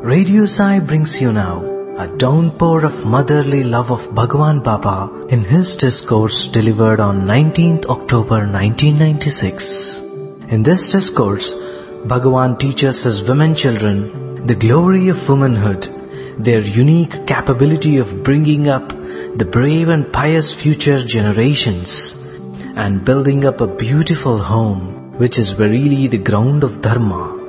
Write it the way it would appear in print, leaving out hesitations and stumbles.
Radio Sai brings you now a downpour of motherly love of Bhagwan Baba in his discourse delivered on 19th October 1996. In this discourse, Bhagwan teaches his women children the glory of womanhood, their unique capability of bringing up the brave and pious future generations and building up a beautiful home, which is verily the ground of Dharma.